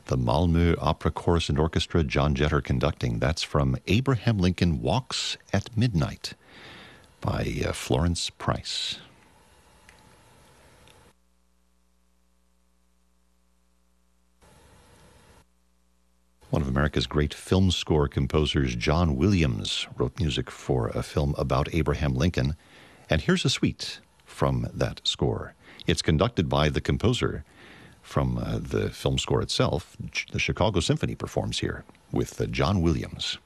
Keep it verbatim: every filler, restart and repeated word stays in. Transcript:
The Malmö Opera Chorus and Orchestra, John Jetter conducting. That's from Abraham Lincoln Walks at Midnight by uh, Florence Price. One of America's great film score composers, John Williams, wrote music for a film about Abraham Lincoln. And here's a suite from that score. It's conducted by the composer from uh, the film score itself. The Chicago Symphony performs here with uh, John Williams.